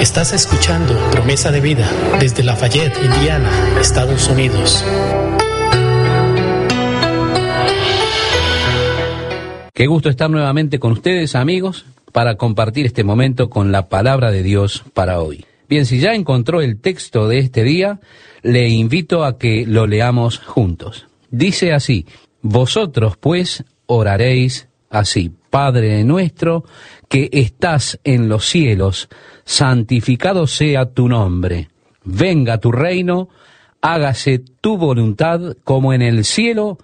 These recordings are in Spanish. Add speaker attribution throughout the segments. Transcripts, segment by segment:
Speaker 1: Estás escuchando Promesa de Vida desde Lafayette, Indiana, Estados Unidos.
Speaker 2: Qué gusto estar nuevamente con ustedes, amigos, para compartir este momento con la palabra de Dios para hoy. Bien, si ya encontró el texto de este día, le invito a que lo leamos juntos. Dice así: vosotros pues oraréis así: Padre nuestro que estás en los cielos, santificado sea tu nombre. Venga tu reino, hágase tu voluntad como en el cielo,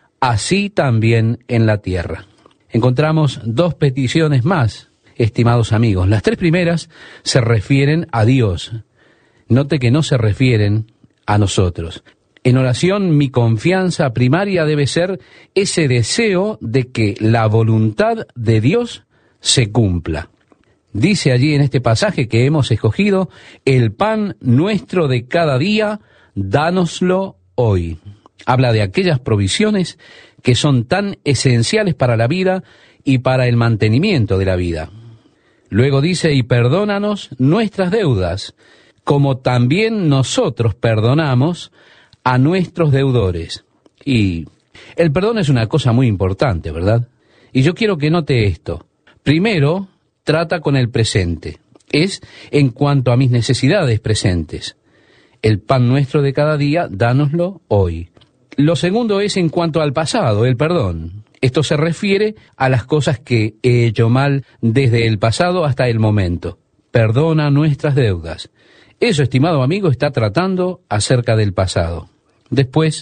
Speaker 2: así también en la tierra. Encontramos dos peticiones más, estimados amigos. Las tres primeras se refieren a Dios. Note que no se refieren a nosotros. En oración, mi confianza primaria debe ser ese deseo de que la voluntad de Dios se cumpla. Dice allí en este pasaje que hemos escogido: el pan nuestro de cada día, dánoslo hoy. Habla de aquellas provisiones que son tan esenciales para la vida y para el mantenimiento de la vida. Luego dice: y perdónanos nuestras deudas, como también nosotros perdonamos a nuestros deudores. Y el perdón es una cosa muy importante, ¿verdad? Y yo quiero que note esto. Primero, trata con el presente. Es en cuanto a mis necesidades presentes. El pan nuestro de cada día, dánoslo hoy. Lo segundo es en cuanto al pasado, el perdón. Esto se refiere a las cosas que he hecho mal desde el pasado hasta el momento. Perdona nuestras deudas. Eso, estimado amigo, está tratando acerca del pasado. Después,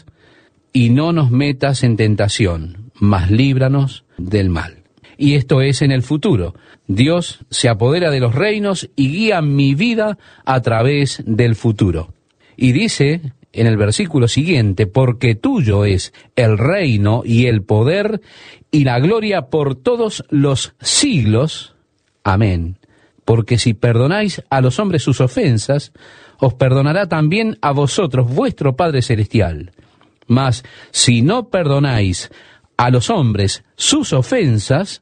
Speaker 2: y no nos metas en tentación, mas líbranos del mal. Y esto es en el futuro. Dios se apodera de los reinos y guía mi vida a través del futuro. Y dice en el versículo siguiente: porque tuyo es el reino y el poder y la gloria por todos los siglos. Amén. Porque si perdonáis a los hombres sus ofensas, os perdonará también a vosotros vuestro Padre Celestial. Mas si no perdonáis a los hombres sus ofensas,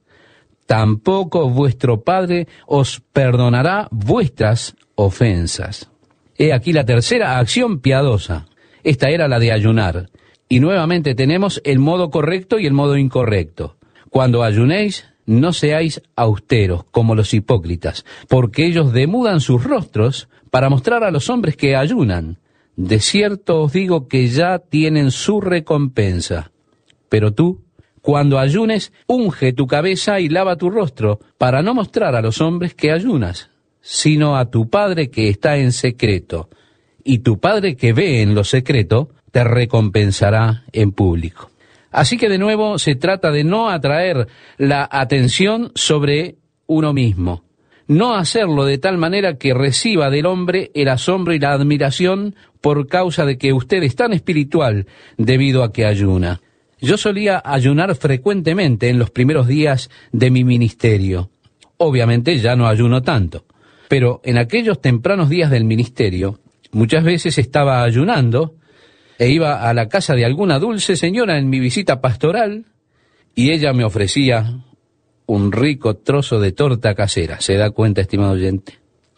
Speaker 2: tampoco vuestro Padre os perdonará vuestras ofensas. He aquí la tercera acción piadosa. Esta era la de ayunar. Y nuevamente tenemos el modo correcto y el modo incorrecto. Cuando ayunéis, no seáis austeros como los hipócritas, porque ellos demudan sus rostros para mostrar a los hombres que ayunan. De cierto os digo que ya tienen su recompensa. Pero tú, cuando ayunes, unge tu cabeza y lava tu rostro, para no mostrar a los hombres que ayunas, sino a tu Padre que está en secreto. Y tu Padre que ve en lo secreto, te recompensará en público. Así que de nuevo se trata de no atraer la atención sobre uno mismo. No hacerlo de tal manera que reciba del hombre el asombro y la admiración por causa de que usted es tan espiritual debido a que ayuna. Yo solía ayunar frecuentemente en los primeros días de mi ministerio. Obviamente ya no ayuno tanto, pero en aquellos tempranos días del ministerio, muchas veces estaba ayunando e iba a la casa de alguna dulce señora en mi visita pastoral y ella me ofrecía un rico trozo de torta casera. ¿Se da cuenta, estimado oyente?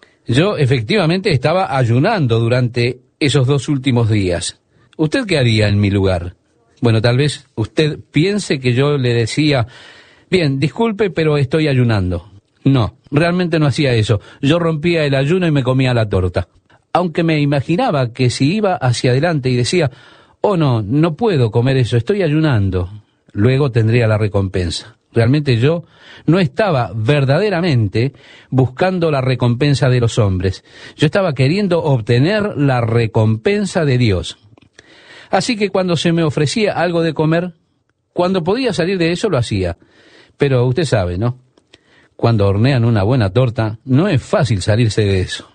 Speaker 2: Yo efectivamente estaba ayunando durante esos 2 últimos días. ¿Usted qué haría en mi lugar? Bueno, tal vez usted piense que yo le decía: bien, disculpe, pero estoy ayunando. No, realmente no hacía eso. Yo rompía el ayuno y me comía la torta. Aunque me imaginaba que si iba hacia adelante y decía: oh no, no puedo comer eso, estoy ayunando, luego tendría la recompensa. Realmente yo no estaba verdaderamente buscando la recompensa de los hombres. Yo estaba queriendo obtener la recompensa de Dios. Así que cuando se me ofrecía algo de comer, cuando podía salir de eso lo hacía. Pero usted sabe, ¿no? Cuando hornean una buena torta, no es fácil salirse de eso.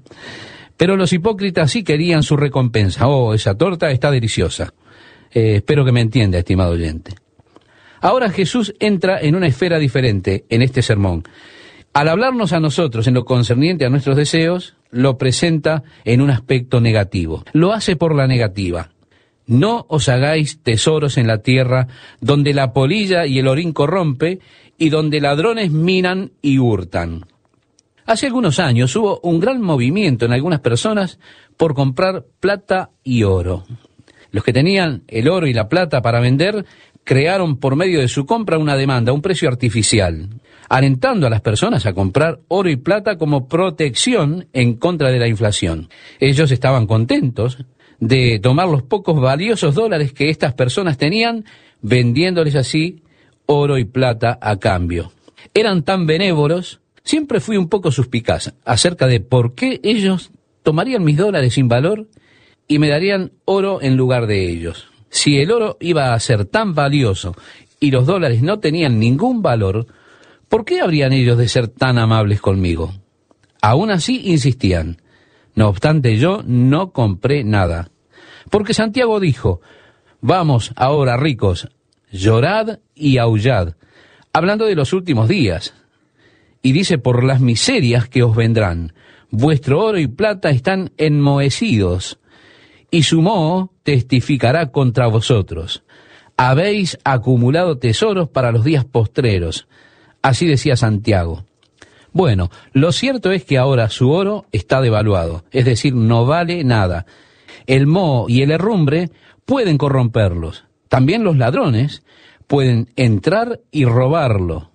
Speaker 2: Pero los hipócritas sí querían su recompensa. Oh, esa torta está deliciosa. Espero que me entienda, estimado oyente. Ahora Jesús entra en una esfera diferente en este sermón. Al hablarnos a nosotros en lo concerniente a nuestros deseos, lo presenta en un aspecto negativo. Lo hace por la negativa. No os hagáis tesoros en la tierra, donde la polilla y el orín corrompe, y donde ladrones minan y hurtan. Hace algunos años hubo un gran movimiento en algunas personas por comprar plata y oro. Los que tenían el oro y la plata para vender crearon por medio de su compra una demanda, un precio artificial, alentando a las personas a comprar oro y plata como protección en contra de la inflación. Ellos estaban contentos de tomar los pocos valiosos dólares que estas personas tenían, vendiéndoles así oro y plata a cambio. Eran tan benévolos. Siempre fui un poco suspicaz acerca de por qué ellos tomarían mis dólares sin valor y me darían oro en lugar de ellos. Si el oro iba a ser tan valioso y los dólares no tenían ningún valor, ¿por qué habrían ellos de ser tan amables conmigo? Aún así insistían. No obstante, yo no compré nada. Porque Santiago dijo, vamos ahora, ricos, llorad y aullad, hablando de los últimos días. Y dice, por las miserias que os vendrán, vuestro oro y plata están enmohecidos, y su moho testificará contra vosotros. Habéis acumulado tesoros para los días postreros. Así decía Santiago. Bueno, lo cierto es que ahora su oro está devaluado, es decir, no vale nada. El moho y el herrumbre pueden corromperlos. También los ladrones pueden entrar y robarlo.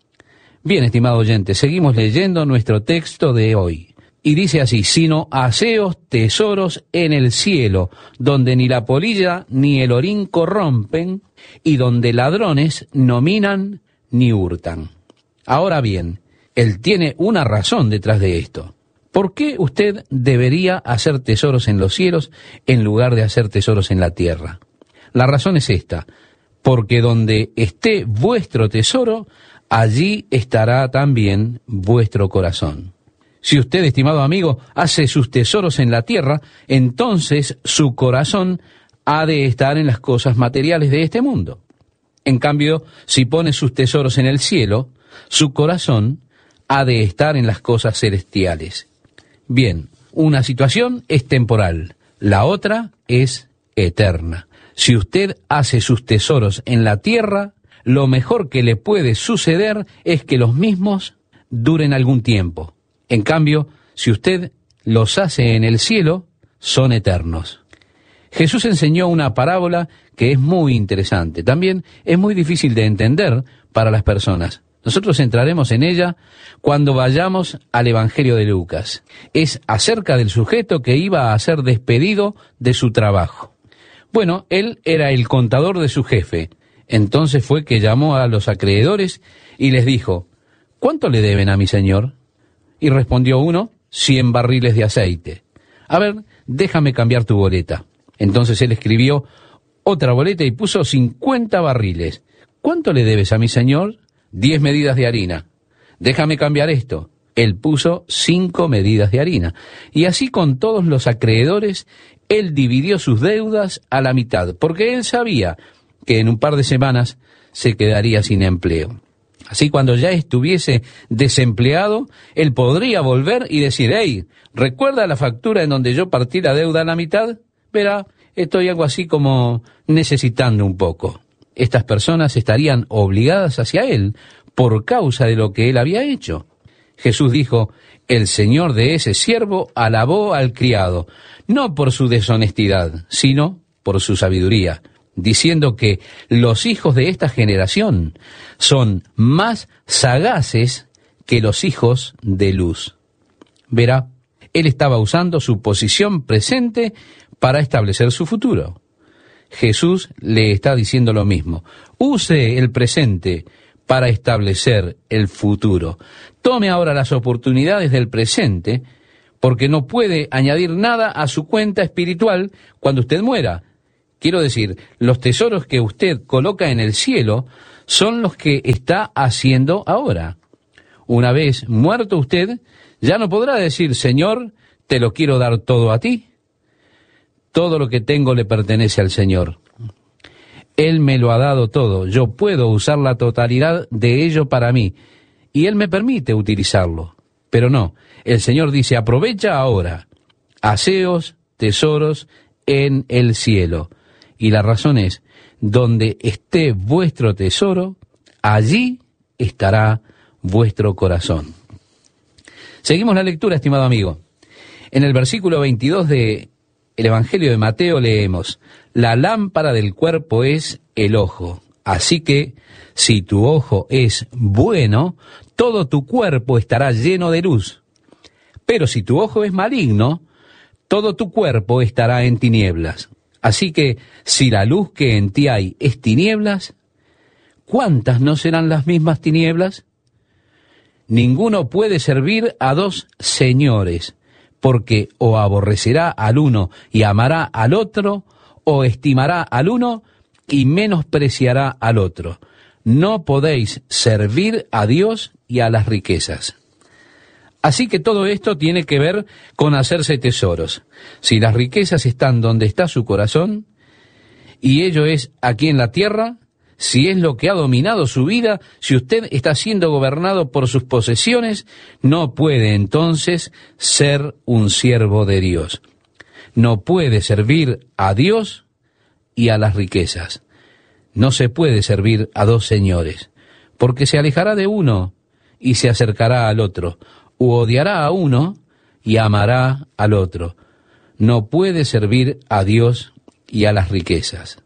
Speaker 2: Bien, estimado oyente, seguimos leyendo nuestro texto de hoy. Y dice así, sino haceos tesoros en el cielo, donde ni la polilla ni el orín corrompen, y donde ladrones no minan ni hurtan. Ahora bien, él tiene una razón detrás de esto. ¿Por qué usted debería hacer tesoros en los cielos en lugar de hacer tesoros en la tierra? La razón es esta, porque donde esté vuestro tesoro, allí estará también vuestro corazón. Si usted, estimado amigo, hace sus tesoros en la tierra, entonces su corazón ha de estar en las cosas materiales de este mundo. En cambio, si pone sus tesoros en el cielo, su corazón ha de estar en las cosas celestiales. Bien, una situación es temporal, la otra es eterna. Si usted hace sus tesoros en la tierra, lo mejor que le puede suceder es que los mismos duren algún tiempo. En cambio, si usted los hace en el cielo, son eternos. Jesús enseñó una parábola que es muy interesante. También es muy difícil de entender para las personas. Nosotros entraremos en ella cuando vayamos al Evangelio de Lucas. Es acerca del sujeto que iba a ser despedido de su trabajo. Bueno, él era el contador de su jefe. Entonces fue que llamó a los acreedores y les dijo, ¿cuánto le deben a mi señor? Y respondió uno, 100 barriles de aceite. A ver, déjame cambiar tu boleta. Entonces él escribió otra boleta y puso 50 barriles. ¿Cuánto le debes a mi señor? 10 medidas de harina. Déjame cambiar esto. Él puso 5 medidas de harina. Y así con todos los acreedores, él dividió sus deudas a la mitad, porque él sabía que en un par de semanas se quedaría sin empleo. Así cuando ya estuviese desempleado, él podría volver y decir, hey, ¿recuerda la factura en donde yo partí la deuda a la mitad? Verá, estoy algo así como necesitando un poco. Estas personas estarían obligadas hacia él por causa de lo que él había hecho. Jesús dijo, el señor de ese siervo alabó al criado, no por su deshonestidad, sino por su sabiduría, diciendo que los hijos de esta generación son más sagaces que los hijos de luz. Verá, él estaba usando su posición presente para establecer su futuro. Jesús le está diciendo lo mismo. Use el presente para establecer el futuro. Tome ahora las oportunidades del presente, porque no puede añadir nada a su cuenta espiritual cuando usted muera. Quiero decir, los tesoros que usted coloca en el cielo son los que está haciendo ahora. Una vez muerto usted, ya no podrá decir, Señor, te lo quiero dar todo a ti. Todo lo que tengo le pertenece al Señor. Él me lo ha dado todo. Yo puedo usar la totalidad de ello para mí. Y Él me permite utilizarlo. Pero no, el Señor dice, aprovecha ahora. Haceos tesoros en el cielo. Y la razón es, donde esté vuestro tesoro, allí estará vuestro corazón. Seguimos la lectura, estimado amigo. En el versículo 22 del Evangelio de Mateo leemos: la lámpara del cuerpo es el ojo. Así que, si tu ojo es bueno, todo tu cuerpo estará lleno de luz. Pero si tu ojo es maligno, todo tu cuerpo estará en tinieblas. Así que, si la luz que en ti hay es tinieblas, ¿cuántas no serán las mismas tinieblas? Ninguno puede servir a dos señores, porque o aborrecerá al uno y amará al otro, o estimará al uno y menospreciará al otro. No podéis servir a Dios y a las riquezas. Así que todo esto tiene que ver con hacerse tesoros. Si las riquezas están donde está su corazón, y ello es aquí en la tierra, si es lo que ha dominado su vida, si usted está siendo gobernado por sus posesiones, no puede entonces ser un siervo de Dios. No puede servir a Dios y a las riquezas. No se puede servir a dos señores, porque se alejará de uno y se acercará al otro, u odiará a uno y amará al otro. No puede servir a Dios y a las riquezas.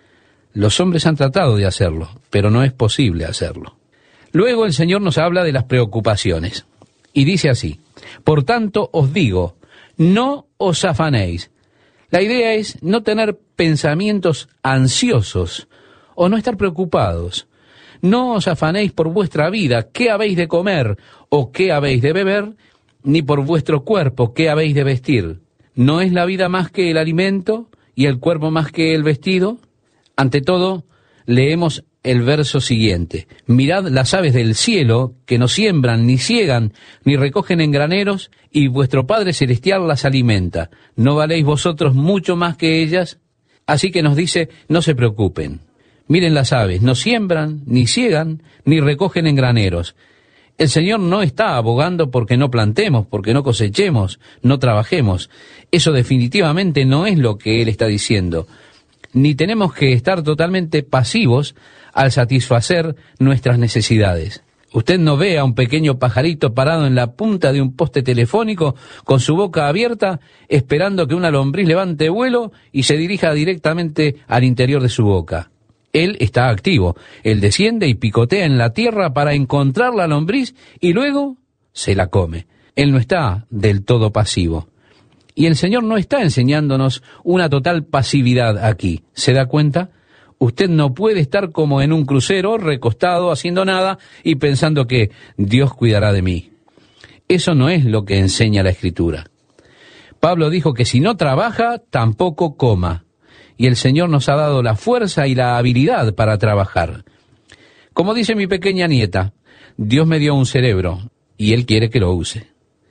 Speaker 2: Los hombres han tratado de hacerlo, pero no es posible hacerlo. Luego el Señor nos habla de las preocupaciones, y dice así: por tanto os digo, no os afanéis. La idea es no tener pensamientos ansiosos o no estar preocupados. No os afanéis por vuestra vida, qué habéis de comer o qué habéis de beber, ni por vuestro cuerpo, qué habéis de vestir. ¿No es la vida más que el alimento y el cuerpo más que el vestido? Ante todo, leemos el verso siguiente: mirad las aves del cielo, que no siembran, ni siegan, ni recogen en graneros, y vuestro Padre Celestial las alimenta. ¿No valéis vosotros mucho más que ellas? Así que nos dice, no se preocupen. Miren las aves, no siembran, ni siegan, ni recogen en graneros. El Señor no está abogando porque no plantemos, porque no cosechemos, no trabajemos. Eso definitivamente no es lo que Él está diciendo. Ni tenemos que estar totalmente pasivos al satisfacer nuestras necesidades. Usted no ve a un pequeño pajarito parado en la punta de un poste telefónico con su boca abierta, esperando que una lombriz levante vuelo y se dirija directamente al interior de su boca. Él está activo. Él desciende y picotea en la tierra para encontrar la lombriz y luego se la come. Él no está del todo pasivo. Y el Señor no está enseñándonos una total pasividad aquí. ¿Se da cuenta? Usted no puede estar como en un crucero, recostado, haciendo nada y pensando que Dios cuidará de mí. Eso no es lo que enseña la Escritura. Pablo dijo que si no trabaja, tampoco coma. Y el Señor nos ha dado la fuerza y la habilidad para trabajar. Como dice mi pequeña nieta, Dios me dio un cerebro y Él quiere que lo use.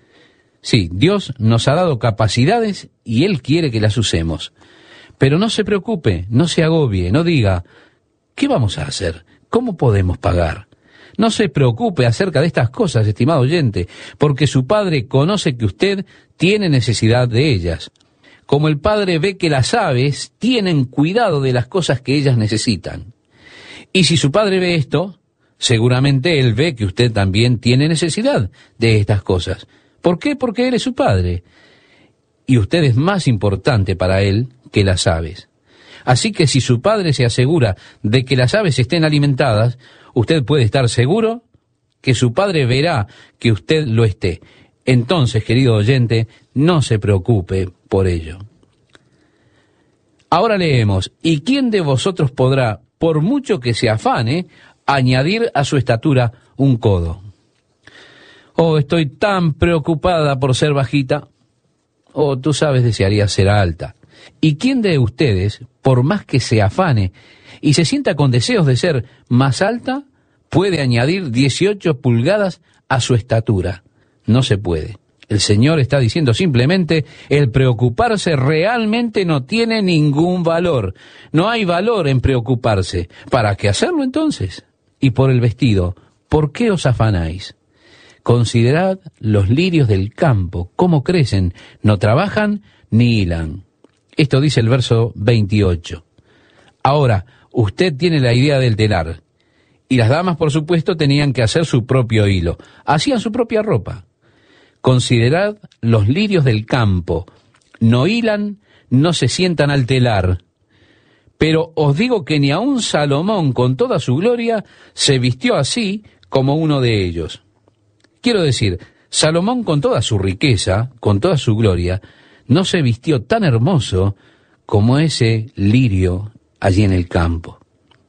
Speaker 2: Sí, Dios nos ha dado capacidades y Él quiere que las usemos. Pero no se preocupe, no se agobie, no diga, ¿qué vamos a hacer? ¿Cómo podemos pagar? No se preocupe acerca de estas cosas, estimado oyente, porque su Padre conoce que usted tiene necesidad de ellas. Como el Padre ve que las aves tienen cuidado de las cosas que ellas necesitan. Y si su Padre ve esto, seguramente Él ve que usted también tiene necesidad de estas cosas. ¿Por qué? Porque Él es su Padre. Y usted es más importante para Él que las aves. Así que si su Padre se asegura de que las aves estén alimentadas, usted puede estar seguro que su Padre verá que usted lo esté. Entonces, querido oyente, no se preocupe por ello. Ahora leemos, ¿y quién de vosotros podrá, por mucho que se afane, añadir a su estatura un codo? Oh, estoy tan preocupada por ser bajita. Oh, tú sabes, desearía ser alta. ¿Y quién de ustedes, por más que se afane y se sienta con deseos de ser más alta, puede añadir 18 pulgadas a su estatura? No se puede. El Señor está diciendo simplemente, el preocuparse realmente no tiene ningún valor. No hay valor en preocuparse. ¿Para qué hacerlo entonces? Y por el vestido, ¿por qué os afanáis? Considerad los lirios del campo, cómo crecen, no trabajan ni hilan. Esto dice el verso 28. Ahora, usted tiene la idea del telar. Y las damas, por supuesto, tenían que hacer su propio hilo. Hacían su propia ropa. Considerad los lirios del campo, no hilan, no se sientan al telar. Pero os digo que ni aun Salomón con toda su gloria se vistió así como uno de ellos. Quiero decir, Salomón con toda su riqueza, con toda su gloria, no se vistió tan hermoso como ese lirio allí en el campo.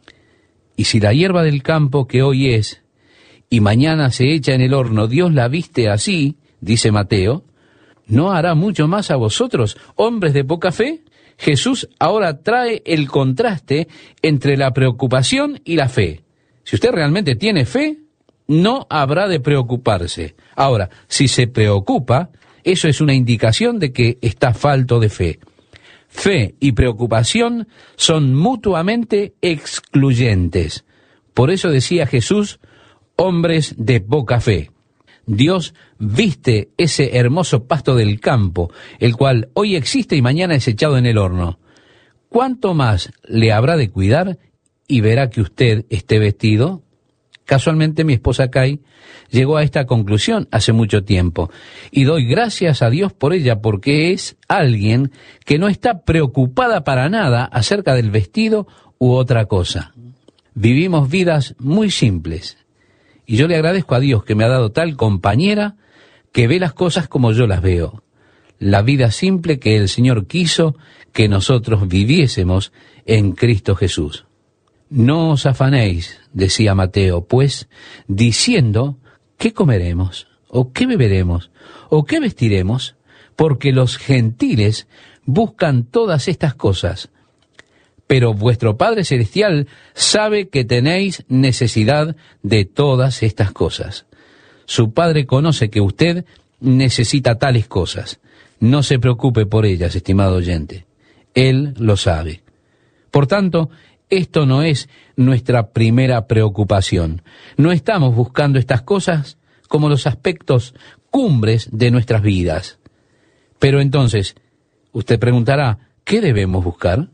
Speaker 2: Y si la hierba del campo que hoy es y mañana se echa en el horno, Dios la viste así, dice Mateo, ¿no hará mucho más a vosotros, hombres de poca fe? Jesús ahora trae el contraste entre la preocupación y la fe. Si usted realmente tiene fe, no habrá de preocuparse. Ahora, si se preocupa, eso es una indicación de que está falto de fe. Fe y preocupación son mutuamente excluyentes. Por eso decía Jesús, hombres de poca fe. Dios viste ese hermoso pasto del campo, el cual hoy existe y mañana es echado en el horno. ¿Cuánto más le habrá de cuidar y verá que usted esté vestido? Casualmente mi esposa Kai llegó a esta conclusión hace mucho tiempo y doy gracias a Dios por ella porque es alguien que no está preocupada para nada acerca del vestido u otra cosa. Vivimos vidas muy simples y yo le agradezco a Dios que me ha dado tal compañera que ve las cosas como yo las veo. La vida simple que el Señor quiso que nosotros viviésemos en Cristo Jesús. No os afanéis, decía Mateo, pues, diciendo, ¿qué comeremos? ¿O qué beberemos? ¿O qué vestiremos? Porque los gentiles buscan todas estas cosas. Pero vuestro Padre Celestial sabe que tenéis necesidad de todas estas cosas. Su Padre conoce que usted necesita tales cosas. No se preocupe por ellas, estimado oyente. Él lo sabe. Por tanto, esto no es nuestra primera preocupación. No estamos buscando estas cosas como los aspectos cumbres de nuestras vidas. Pero entonces, usted preguntará, ¿qué debemos buscar?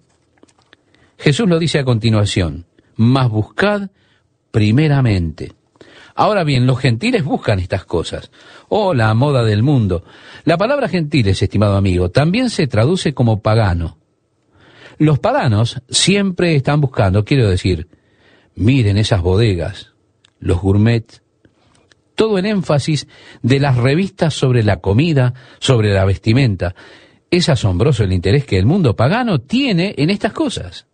Speaker 2: Jesús lo dice a continuación, mas buscad primeramente. Ahora bien, los gentiles buscan estas cosas, la moda del mundo. La palabra gentiles, estimado amigo, también se traduce como pagano. Los paganos siempre están buscando, quiero decir, miren esas bodegas, los gourmet, todo en énfasis de las revistas sobre la comida, sobre la vestimenta. Es asombroso el interés que el mundo pagano tiene en estas cosas.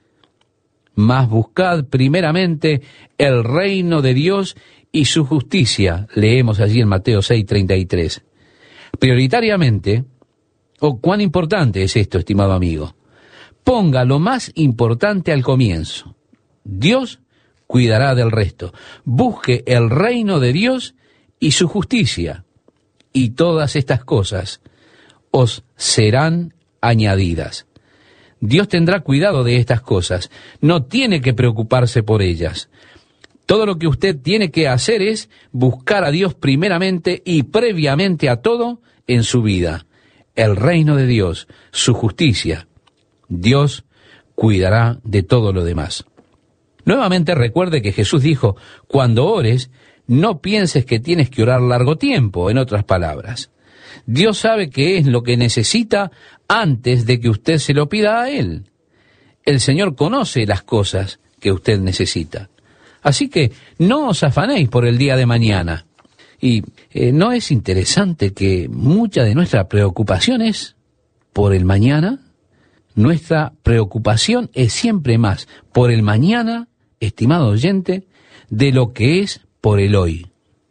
Speaker 2: Mas buscad primeramente el reino de Dios y su justicia, leemos allí en Mateo 6:33. Prioritariamente, cuán importante es esto, estimado amigo. Ponga lo más importante al comienzo. Dios cuidará del resto. Busque el reino de Dios y su justicia, y todas estas cosas os serán añadidas. Dios tendrá cuidado de estas cosas. No tiene que preocuparse por ellas. Todo lo que usted tiene que hacer es buscar a Dios primeramente y previamente a todo en su vida. El reino de Dios, su justicia. Dios cuidará de todo lo demás. Nuevamente recuerde que Jesús dijo, cuando ores, no pienses que tienes que orar largo tiempo, en otras palabras. Dios sabe qué es lo que necesita antes de que usted se lo pida a Él. El Señor conoce las cosas que usted necesita. Así que no os afanéis por el día de mañana. Y ¿no es interesante que mucha de nuestra preocupación es por el mañana? Nuestra preocupación es siempre más por el mañana, estimado oyente, de lo que es por el hoy.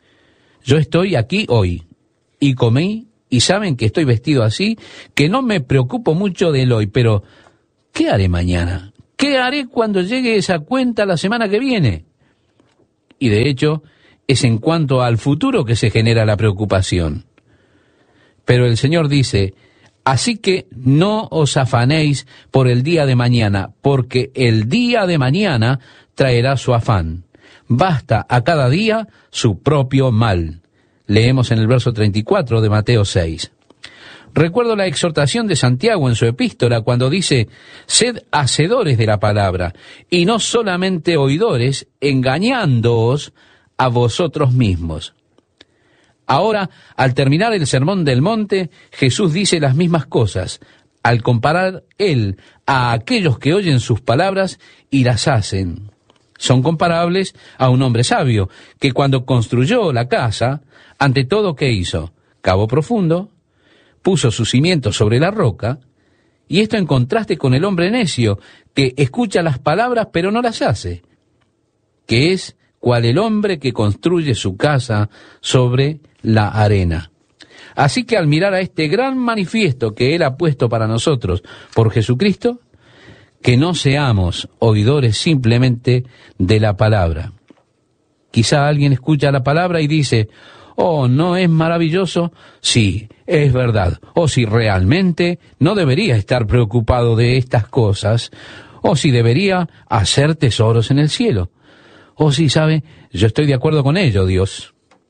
Speaker 2: Yo estoy aquí hoy y comí y saben que estoy vestido así, que no me preocupo mucho del hoy, pero ¿qué haré mañana? ¿Qué haré cuando llegue esa cuenta la semana que viene? Y de hecho, es en cuanto al futuro que se genera la preocupación. Pero el Señor dice, así que no os afanéis por el día de mañana, porque el día de mañana traerá su afán. Basta a cada día su propio mal. Leemos en el verso 34 de Mateo 6. Recuerdo la exhortación de Santiago en su epístola cuando dice, sed hacedores de la palabra, y no solamente oidores, engañándoos a vosotros mismos. Ahora, al terminar el Sermón del Monte, Jesús dice las mismas cosas, al comparar Él a aquellos que oyen sus palabras y las hacen. Son comparables a un hombre sabio, que cuando construyó la casa, ante todo, ¿qué hizo? Cavó profundo, puso sus cimientos sobre la roca, y esto en contraste con el hombre necio, que escucha las palabras pero no las hace, que es cual el hombre que construye su casa sobre la arena. Así que al mirar a este gran manifiesto que Él ha puesto para nosotros por Jesucristo, que no seamos oidores simplemente de la palabra. Quizá alguien escucha la palabra y dice, oh, ¿no es maravilloso? Sí, es verdad. O si realmente no debería estar preocupado de estas cosas, o si debería hacer tesoros en el cielo. O si sabe, yo estoy de acuerdo con ello, Dios.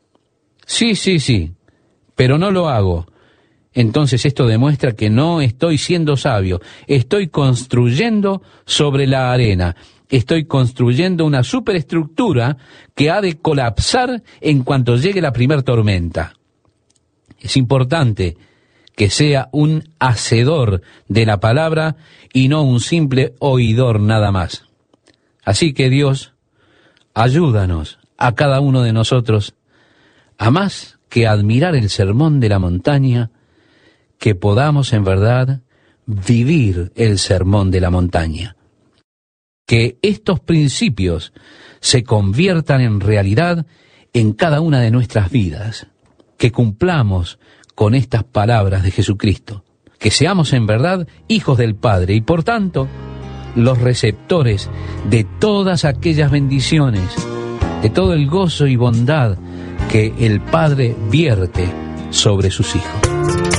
Speaker 2: Sí, pero no lo hago. Entonces esto demuestra que no estoy siendo sabio, estoy construyendo sobre la arena, estoy construyendo una superestructura que ha de colapsar en cuanto llegue la primer tormenta. Es importante que sea un hacedor de la palabra y no un simple oidor nada más. Así que Dios, ayúdanos a cada uno de nosotros a más que admirar el sermón de la montaña, que podamos en verdad vivir el sermón de la montaña. Que estos principios se conviertan en realidad en cada una de nuestras vidas. Que cumplamos con estas palabras de Jesucristo. Que seamos en verdad hijos del Padre y por tanto los receptores de todas aquellas bendiciones, de todo el gozo y bondad que el Padre vierte sobre sus hijos.